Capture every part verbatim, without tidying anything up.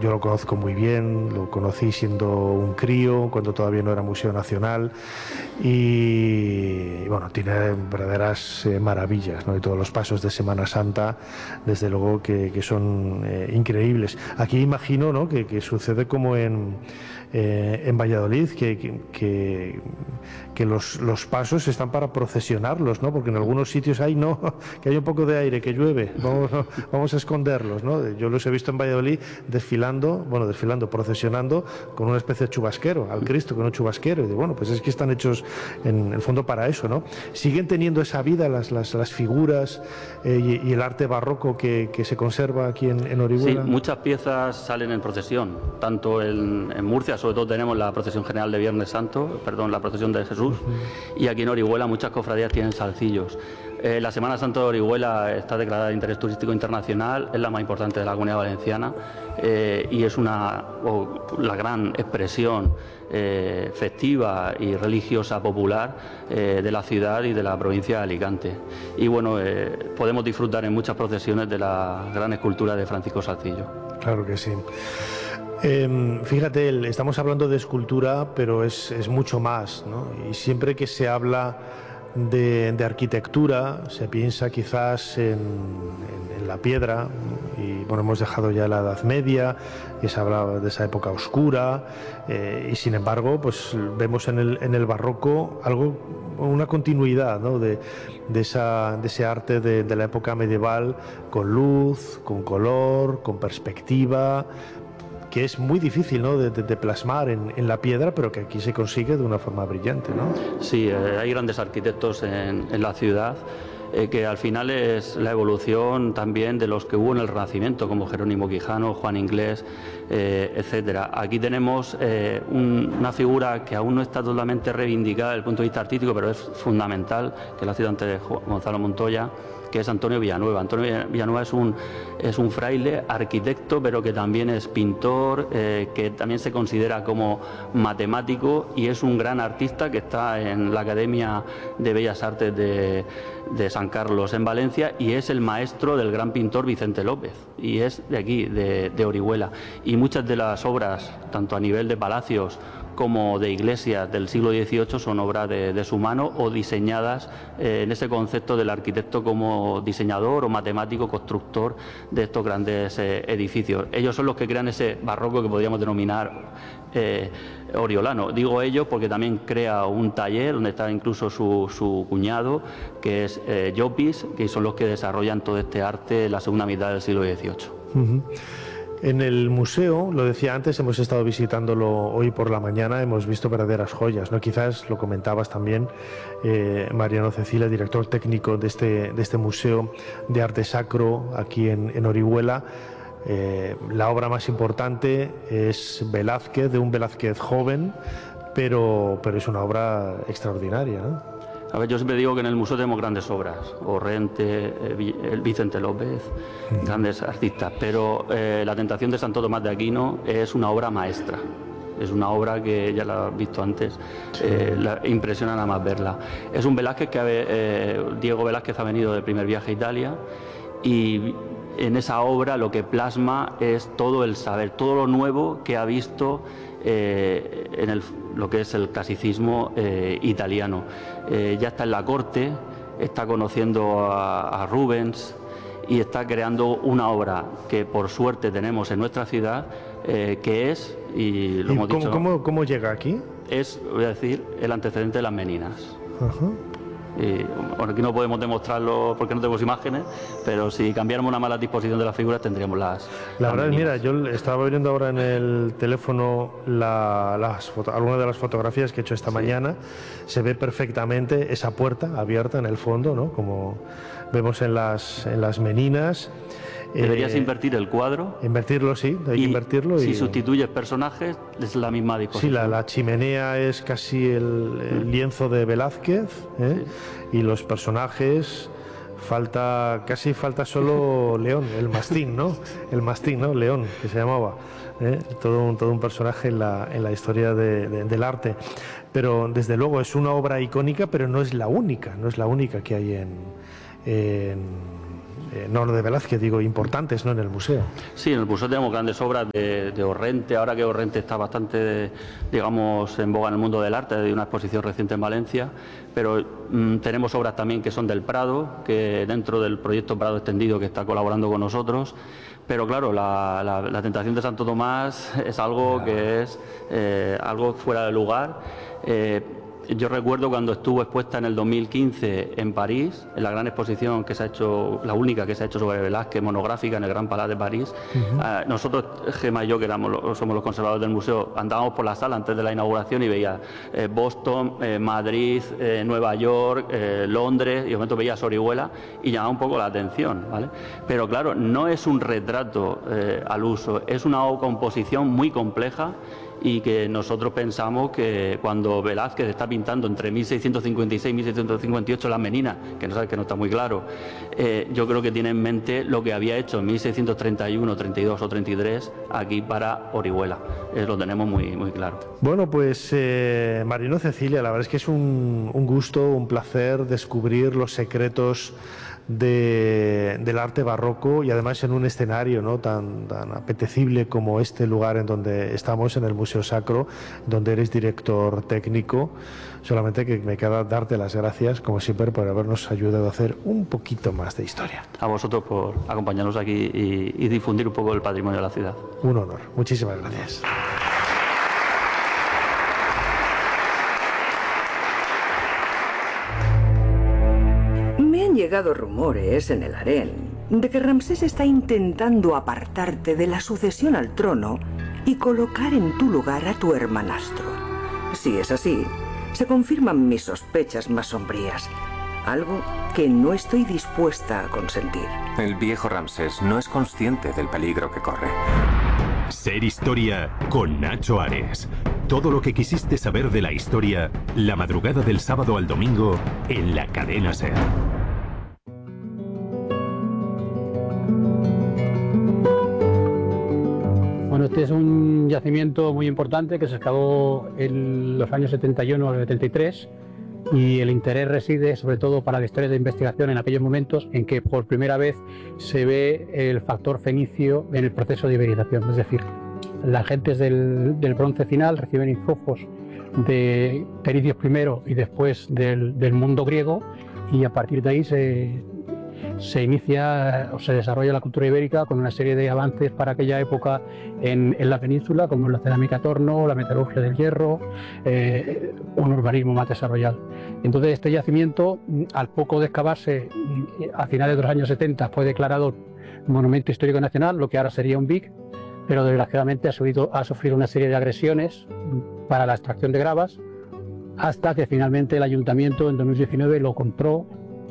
yo lo conozco muy bien, lo conocí siendo un crío, cuando todavía no era Museo Nacional, y, y bueno, tiene verdaderas eh, maravillas, ¿no? Y todos los pasos de Semana Santa, desde luego que, que son eh, increíbles. Aquí imagino, ¿no?, que, que sucede como en, eh, en Valladolid, que, que, que, que los, los pasos están para procesionarlos, ¿no? Porque en algunos sitios hay, no, que hay un poco de aire, que llueve, vamos, vamos a esconderlos, ¿no? Yo los he visto en Valladolid desfilando, bueno, desfilando, procesionando con una especie de chubasquero, al Cristo con un chubasquero, y digo, bueno, pues es que están hechos en el fondo para eso, ¿no? Siguen teniendo esa vida las, las, las figuras eh, y, y el arte barroco que, que se conserva aquí en, en Orihuela. Sí, muchas piezas salen en procesión, tanto en, en Murcia, sobre todo tenemos la procesión general de Viernes Santo, perdón, la procesión de Jesús, uh-huh. Y aquí en Orihuela muchas cofradías tienen salcillos. Eh, la Semana Santa de Orihuela está declarada de interés turístico internacional, es la más importante de la Comunidad Valenciana eh, y es una, oh, la gran expresión eh, festiva y religiosa popular eh, de la ciudad y de la provincia de Alicante. Y bueno, eh, podemos disfrutar en muchas procesiones de la gran escultura de Francisco Salcillo. Claro que sí. Eh, fíjate, estamos hablando de escultura, pero es, es mucho más, ¿no? Y siempre que se habla de, de arquitectura, se piensa quizás en, en, en la piedra, y bueno, hemos dejado ya la Edad Media, que se hablaba de esa época oscura, eh, y sin embargo, pues vemos en el, en el barroco algo, una continuidad, ¿no?, de, de, esa, de ese arte de, de la época medieval, con luz, con color, con perspectiva, que es muy difícil, ¿no?, de, de, de plasmar en, en la piedra, pero que aquí se consigue de una forma brillante, ¿no? Sí, eh, hay grandes arquitectos en, en la ciudad, eh, que al final es la evolución también de los que hubo en el Renacimiento, como Jerónimo Quijano, Juan Inglés, eh, etcétera. Aquí tenemos eh, un, una figura que aún no está totalmente reivindicada desde el punto de vista artístico, pero es fundamental, que la ciudad antes de Gonzalo Montoya, que es Antonio Villanueva. Antonio Villanueva es un, es un fraile, arquitecto, pero que también es pintor, eh, que también se considera como matemático y es un gran artista que está en la Academia de Bellas Artes de, de San Carlos en Valencia y es el maestro del gran pintor Vicente López y es de aquí, de, de Orihuela. Y muchas de las obras, tanto a nivel de palacios como de iglesias del siglo dieciocho, son obras de, de su mano o diseñadas eh, en ese concepto del arquitecto como diseñador o matemático constructor de estos grandes eh, edificios. Ellos son los que crean ese barroco que podríamos denominar eh, oriolano. Digo ellos porque también crea un taller donde está incluso su, su cuñado, que es eh, Llopis, que son los que desarrollan todo este arte en la segunda mitad del siglo dieciocho. Uh-huh. En el museo, lo decía antes, hemos estado visitándolo hoy por la mañana, hemos visto verdaderas joyas, ¿no? Quizás lo comentabas también, eh, Mariano Cecilia, director técnico de este, de este Museo de Arte Sacro aquí en, en Orihuela. Eh, la obra más importante es Velázquez, de un Velázquez joven, pero, pero es una obra extraordinaria, ¿no? A ver, yo siempre digo que en el museo tenemos grandes obras, Orrente, el Vicente López, mm. grandes artistas, pero eh, La Tentación de Santo Tomás de Aquino es una obra maestra, es una obra que ya la has visto antes, sí. eh, la, impresiona nada más verla. Es un Velázquez que, eh, Diego Velázquez ha venido de primer viaje a Italia y en esa obra lo que plasma es todo el saber, todo lo nuevo que ha visto eh, en el, lo que es el clasicismo eh, italiano. Eh, ya está en la corte, está conociendo a, a Rubens y está creando una obra que por suerte tenemos en nuestra ciudad, eh, que es, y lo ¿Y hemos cómo, dicho, ¿cómo, cómo llega aquí? Es, voy a decir, el antecedente de las Meninas. Uh-huh. Y, bueno, aquí no podemos demostrarlo porque no tenemos imágenes, pero si cambiáramos una mala disposición de las figuras tendríamos las... La las verdad, meninas. mira, yo estaba viendo ahora en el teléfono la, las foto, algunas de las fotografías que he hecho esta sí. mañana. Se ve perfectamente esa puerta abierta en el fondo, ¿no?, como vemos en las, en las Meninas. Deberías eh, invertir el cuadro. Invertirlo, sí, hay y que invertirlo. Si y, sustituyes personajes, es la misma disposición. Sí, la, la chimenea es casi el, el lienzo de Velázquez, ¿eh? Sí. Y los personajes, falta casi falta solo León, el mastín, ¿no? El mastín, ¿no? León, que se llamaba. ¿eh? Todo, un, todo un personaje en la, en la historia de, de, del arte. Pero desde luego es una obra icónica, pero no es la única, no es la única que hay en... en eh, no de Velázquez, digo, importantes, ¿no?, en el museo. Sí, en el museo tenemos grandes obras de, de Orrente, ahora que Orrente está bastante, digamos, en boga en el mundo del arte, hay una exposición reciente en Valencia, pero mmm, tenemos obras también que son del Prado, que dentro del proyecto Prado Extendido, que está colaborando con nosotros. Pero claro, la, la, la tentación de Santo Tomás es algo que es eh, algo fuera de lugar. Eh, yo recuerdo cuando estuvo expuesta en el dos mil quince en París, en la gran exposición que se ha hecho, la única que se ha hecho sobre Velázquez, monográfica, en el Gran Palais de París. Uh-huh. eh, nosotros, Gemma y yo, que éramos los, somos los conservadores del museo, andábamos por la sala antes de la inauguración y veía eh, Boston, eh, Madrid, eh, Nueva York, eh, Londres, y de momento veía Orihuela y llamaba un poco la atención, ¿vale? Pero claro, no es un retrato eh, al uso, es una composición muy compleja, y que nosotros pensamos que cuando Velázquez está pintando entre mil seiscientos cincuenta y seis y mil seiscientos cincuenta y ocho las Meninas, que no sabe que no está muy claro, eh, yo creo que tiene en mente lo que había hecho en mil seiscientos treinta y uno, treinta y dos o treinta y tres aquí para Orihuela. Eh, lo tenemos muy, muy claro. Bueno, pues eh, Marino, Cecilia, la verdad es que es un, un gusto, un placer descubrir los secretos De, del arte barroco, y además en un escenario, ¿no?, tan, tan apetecible como este lugar en donde estamos, en el Museo Sacro, donde eres director técnico. Solamente que me queda darte las gracias, como siempre, por habernos ayudado a hacer un poquito más de historia. A vosotros por acompañarnos aquí y, y difundir un poco el patrimonio de la ciudad. Un honor. Muchísimas gracias. Han llegado rumores en el harén de que Ramsés está intentando apartarte de la sucesión al trono y colocar en tu lugar a tu hermanastro. Si es así, se confirman mis sospechas más sombrías, algo que no estoy dispuesta a consentir. El viejo Ramsés no es consciente del peligro que corre. Ser Historia con Nacho Ares. Todo lo que quisiste saber de la historia, la madrugada del sábado al domingo en la cadena SER. Bueno, este es un yacimiento muy importante que se excavó en los años setenta y uno al setenta y tres, y el interés reside sobre todo para la historia de investigación en aquellos momentos en que por primera vez se ve el factor fenicio en el proceso de iberización. Es decir, las gentes del, del bronce final reciben influjos de Pericios primero y después del, del mundo griego, y a partir de ahí se... se inicia o se desarrolla la cultura ibérica con una serie de avances para aquella época en, en la península, como la cerámica torno, la metalurgia del hierro, eh, un urbanismo más desarrollado. Entonces este yacimiento, al poco de excavarse, a finales de los años setenta, fue declarado Monumento Histórico Nacional, lo que ahora sería un B I C, pero desgraciadamente ha, subido, ha sufrido una serie de agresiones para la extracción de gravas, hasta que finalmente el ayuntamiento en dos mil diecinueve lo compró.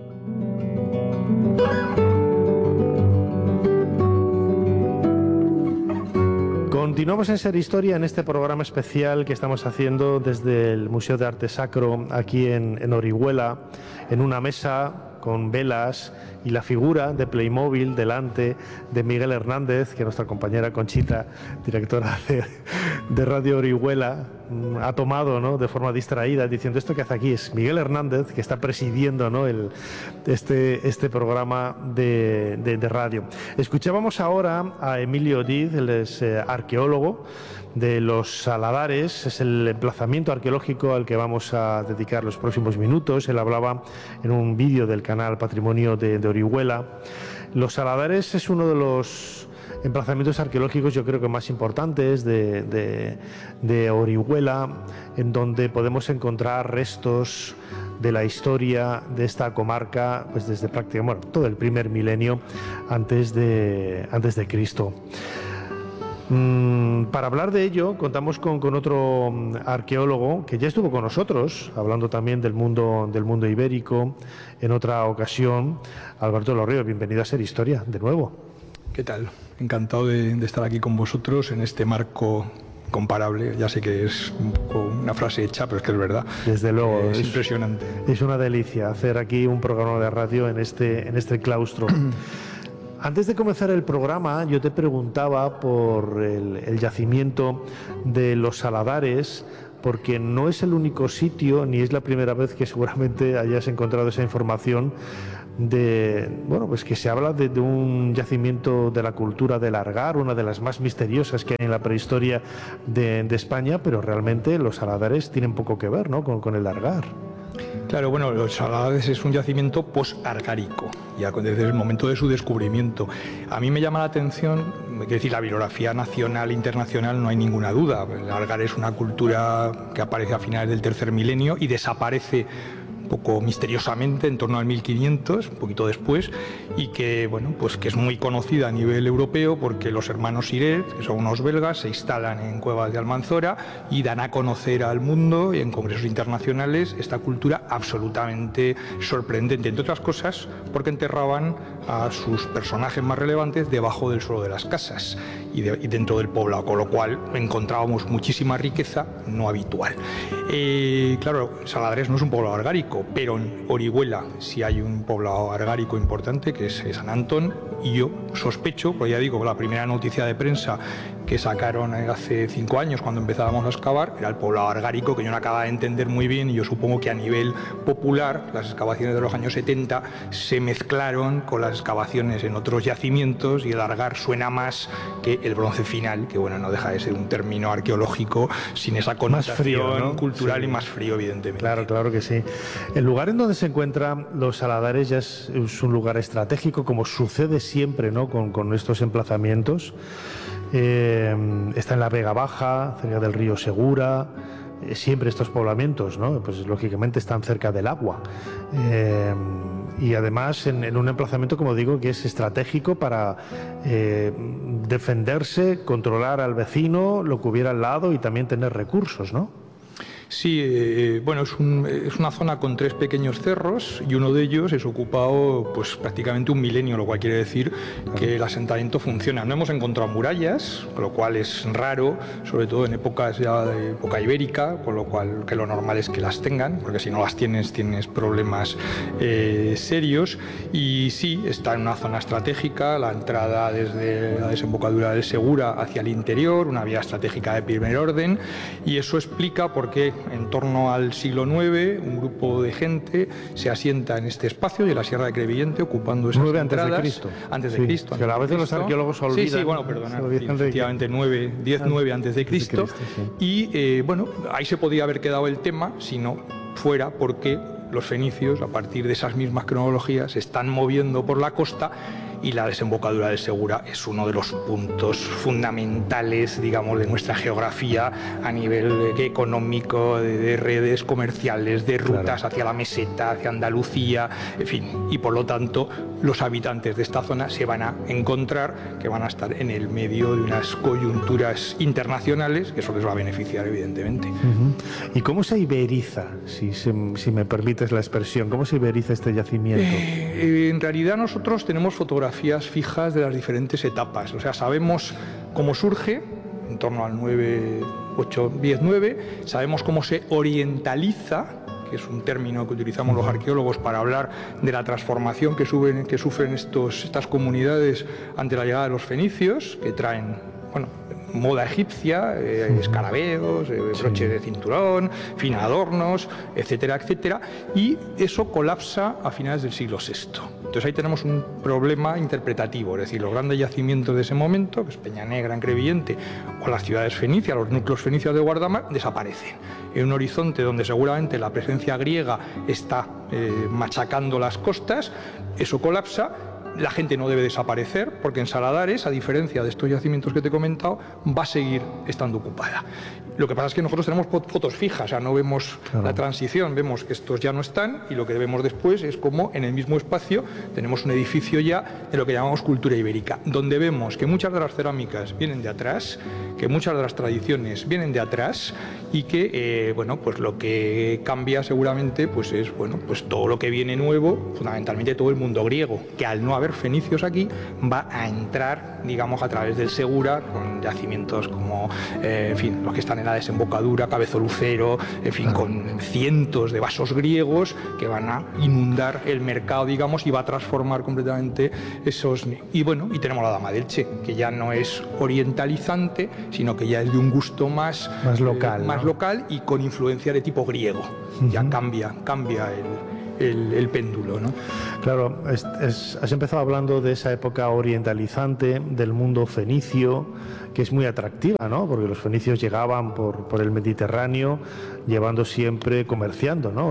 Continuamos en Ser Historia, en este programa especial que estamos haciendo desde el Museo de Arte Sacro aquí en, en Orihuela, en una mesa con velas y la figura de Playmobil delante de Miguel Hernández, que nuestra compañera Conchita, directora de, de Radio Orihuela, ha tomado, ¿no?, de forma distraída, diciendo: esto que hace aquí es Miguel Hernández, que está presidiendo, ¿no?, el, este, este programa de, de, de radio. Escuchábamos ahora a Emilio Diz, él es eh, arqueólogo de los Saladares, es el emplazamiento arqueológico al que vamos a dedicar los próximos minutos. Él hablaba en un vídeo del canal Patrimonio de, de Orihuela. Los Saladares es uno de los emplazamientos arqueológicos, yo creo que más importantes de, de, de Orihuela, en donde podemos encontrar restos de la historia de esta comarca, pues desde prácticamente, bueno, todo el primer milenio antes de, antes de Cristo. Mm, para hablar de ello contamos con, con otro arqueólogo que ya estuvo con nosotros, hablando también del mundo, del mundo ibérico en otra ocasión. Alberto Los Ríos, bienvenido a Ser Historia de nuevo. ¿Qué tal? Encantado de, de estar aquí con vosotros en este marco comparable. Ya sé que es un poco una frase hecha, pero es que es verdad. Desde luego. Es, es impresionante. Es una delicia hacer aquí un programa de radio en este, en este claustro. Antes de comenzar el programa, yo te preguntaba por el, el yacimiento de los Saladares, porque no es el único sitio, ni es la primera vez que seguramente hayas encontrado esa información, de, bueno, pues que se habla de, de un yacimiento de la cultura del Argar, una de las más misteriosas que hay en la prehistoria de, de España, pero realmente los Saladares tienen poco que ver, ¿no?, con, con el Argar. Claro, bueno, los Saladares es un yacimiento post-argárico, ya desde el momento de su descubrimiento. A mí me llama la atención, es decir, la bibliografía nacional e internacional no hay ninguna duda. El Argar es una cultura que aparece a finales del tercer milenio y desaparece un poco misteriosamente en torno al mil quinientos, un poquito después, y que, bueno, pues que es muy conocida a nivel europeo porque los hermanos Siret, que son unos belgas, se instalan en cuevas de Almanzora y dan a conocer al mundo y en congresos internacionales esta cultura absolutamente sorprendente, entre otras cosas porque enterraban a sus personajes más relevantes debajo del suelo de las casas y, de, y dentro del poblado, con lo cual encontrábamos muchísima riqueza no habitual. Eh, claro, Saladares no es un poblado argárico, pero en Orihuela sí hay un poblado argárico importante, que es San Antón, y yo sospecho, pues ya digo, la primera noticia de prensa que sacaron hace cinco años cuando empezábamos a excavar era el poblado argárico, que yo no acababa de entender muy bien, y yo supongo que a nivel popular las excavaciones de los años setenta se mezclaron con las excavaciones en otros yacimientos y el Argar suena más que el bronce final, que bueno, no deja de ser un término arqueológico sin esa connotación más frío, ¿no?, cultural, sí, y más frío, evidentemente. Claro, claro que sí. El lugar en donde se encuentran los Saladares ya es, es un lugar estratégico, como sucede siempre, ¿no?, con, con estos emplazamientos. Eh, está en la Vega Baja, cerca del río Segura. Eh, siempre estos poblamientos, ¿no?, pues lógicamente están cerca del agua. Eh, y además en, en un emplazamiento, como digo, que es estratégico para eh, defenderse, controlar al vecino, lo que hubiera al lado, y también tener recursos, ¿no? Sí, eh, bueno, es, un, es una zona con tres pequeños cerros y uno de ellos es ocupado pues prácticamente un milenio, lo cual quiere decir que el asentamiento funciona. No hemos encontrado murallas, con lo cual es raro, sobre todo en épocas ya de época ibérica, con lo cual que lo normal es que las tengan, porque si no las tienes, tienes problemas eh, serios. Y sí, está en una zona estratégica, la entrada desde la desembocadura del Segura hacia el interior, una vía estratégica de primer orden, y eso explica por qué en torno al siglo nueve un grupo de gente se asienta en este espacio de la Sierra de Crevillente, ocupando esas nueve entradas. Antes de Cristo. Antes de sí, Cristo. Que a veces los arqueólogos olvidan. Sí, sí, bueno, perdona. Efectivamente, nueve, diez, nueve antes de Cristo. Cristo sí. Y eh, bueno, ahí se podía haber quedado el tema si no fuera porque los fenicios, a partir de esas mismas cronologías, se están moviendo por la costa, y la desembocadura del Segura es uno de los puntos fundamentales, digamos, de nuestra geografía a nivel económico, de, de redes comerciales, de rutas claro. hacia la meseta, hacia Andalucía, en fin, y por lo tanto los habitantes de esta zona se van a encontrar que van a estar en el medio de unas coyunturas internacionales, que eso les va a beneficiar, evidentemente. Uh-huh. ¿Y cómo se iberiza, si, si, si me permites la expresión, cómo se iberiza este yacimiento? Eh, en realidad nosotros tenemos fotografías fijas de las diferentes etapas, o sea, sabemos cómo surge en torno al nueve, ocho, diez, nueve, sabemos cómo se orientaliza, que es un término que utilizamos los arqueólogos para hablar de la transformación que, suben, que sufren estos, estas comunidades ante la llegada de los fenicios, que traen, bueno, moda egipcia, eh, escarabeos, eh, broches sí. de cinturón, fin, adornos, etcétera, etcétera, y eso colapsa a finales del siglo sexto. Entonces ahí tenemos un problema interpretativo, es decir, los grandes yacimientos de ese momento, que es Peña Negra en Crevillente, o las ciudades fenicias, los núcleos fenicios de Guardamar, desaparecen. En un horizonte donde seguramente la presencia griega está eh, machacando las costas, eso colapsa. La gente no debe desaparecer porque en Saladares, a diferencia de estos yacimientos que te he comentado, va a seguir estando ocupada. Lo que pasa es que nosotros tenemos fotos fijas, o sea, no vemos claro. la transición, vemos que estos ya no están, y lo que vemos después es como en el mismo espacio tenemos un edificio ya de lo que llamamos cultura ibérica, donde vemos que muchas de las cerámicas vienen de atrás, que muchas de las tradiciones vienen de atrás, y que eh, bueno, pues lo que cambia seguramente pues es bueno, pues todo lo que viene nuevo, fundamentalmente todo el mundo griego, que al no haber fenicios aquí va a entrar, digamos, a través del Segura, con yacimientos como eh, en fin, los que están en la desembocadura, Cabezolucero, en fin, con cientos de vasos griegos que van a inundar el mercado, digamos, y va a transformar completamente esos. Y bueno, y tenemos la Dama del Che, que ya no es orientalizante, sino que ya es de un gusto más, más local, eh, más ¿no? local y con influencia de tipo griego. Uh-huh. Ya cambia, cambia el, el, el péndulo, ¿no? Claro, es, es, has empezado hablando de esa época orientalizante del mundo fenicio, que es muy atractiva, ¿no? Porque los fenicios llegaban por, por el Mediterráneo, llevando siempre, comerciando, ¿no?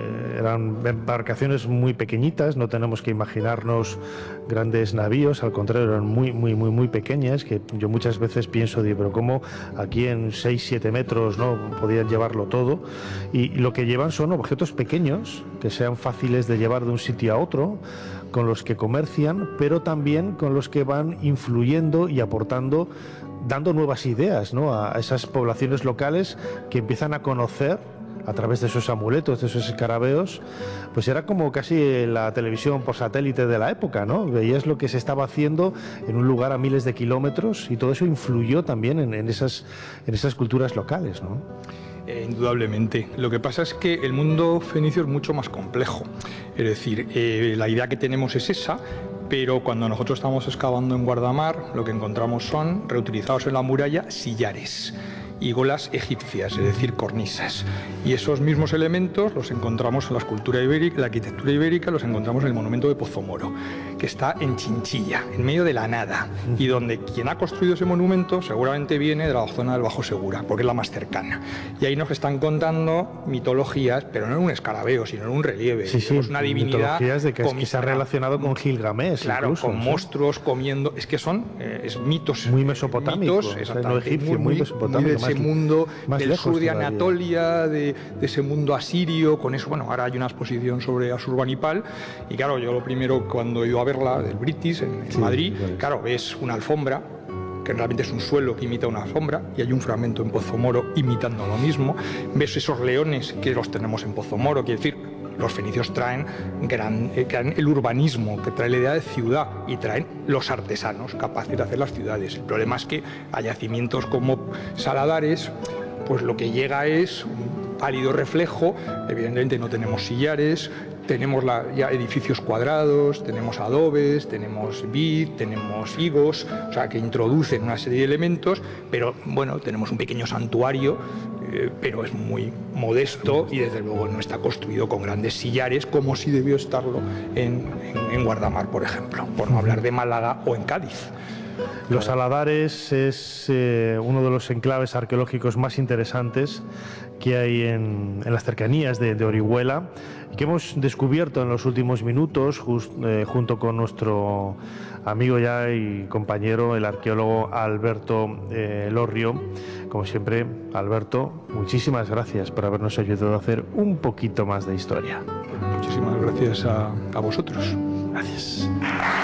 Eran embarcaciones muy pequeñitas, no tenemos que imaginarnos grandes navíos, al contrario, eran muy, muy, muy, muy pequeñas, que yo muchas veces pienso, digo, pero cómo aquí en seis, siete metros, ¿no? Podían llevarlo todo. Y lo que llevan son objetos pequeños, que sean fáciles de llevar de un sitio a otro, con los que comercian, pero también con los que van influyendo y aportando, dando nuevas ideas, ¿no? a esas poblaciones locales que empiezan a conocer a través de esos amuletos, de esos escarabeos. Pues era como casi la televisión por satélite de la época, ¿no? Veías lo que se estaba haciendo en un lugar a miles de kilómetros y todo eso influyó también en, en, esas, en esas culturas locales, ¿no? Eh, indudablemente. Lo que pasa es que el mundo fenicio es mucho más complejo. Es decir, eh, la idea que tenemos es esa, pero cuando nosotros estamos excavando en Guardamar, lo que encontramos son, reutilizados en la muralla, sillares y golas egipcias, es decir, cornisas. Y esos mismos elementos los encontramos en la escultura ibérica, la arquitectura ibérica, los encontramos en el monumento de Pozomoro, que está en Chinchilla, en medio de la nada, y donde quien ha construido ese monumento seguramente viene de la zona del Bajo Segura, porque es la más cercana. Y ahí nos están contando mitologías, pero no en un escarabeo, sino en un relieve. Sí, sí, una divinidad mitologías de que, es que se ha relacionado con Gilgamesh. Claro, incluso, con ¿sí? monstruos comiendo, es que son eh, es mitos muy mesopotámicos, mitos, o sea, no egipcio, muy, muy mesopotámico, muy de ese más, mundo más del sur de todavía. Anatolia, de, de ese mundo asirio, con eso. Bueno, ahora hay una exposición sobre Asurbanipal y claro, yo lo primero cuando he ido a verla del British en, en sí, Madrid, vale. Claro, ves una alfombra que realmente es un suelo que imita una alfombra, y hay un fragmento en Pozomoro imitando lo mismo. Ves esos leones que los tenemos en Pozomoro, quiere decir, los fenicios traen, gran, eh, traen el urbanismo, que trae la idea de ciudad, y traen los artesanos capaces de hacer las ciudades. El problema es que a yacimientos como Saladares, pues lo que llega es un pálido reflejo. Evidentemente no tenemos sillares, tenemos la, ya edificios cuadrados, tenemos adobes, tenemos vid, tenemos higos, o sea, que introducen una serie de elementos, pero bueno, tenemos un pequeño santuario, eh, pero es muy modesto y desde luego no está construido con grandes sillares como sí debió estarlo en, en, en Guardamar, por ejemplo, por no hablar de Málaga o en Cádiz. Los Saladares es eh, uno de los enclaves arqueológicos más interesantes que hay en, en las cercanías de, de Orihuela, y que hemos descubierto en los últimos minutos just, eh, junto con nuestro amigo ya y compañero, el arqueólogo Alberto eh, Lorrio. Como siempre, Alberto, muchísimas gracias por habernos ayudado a hacer un poquito más de historia. Muchísimas gracias a, a vosotros. Gracias.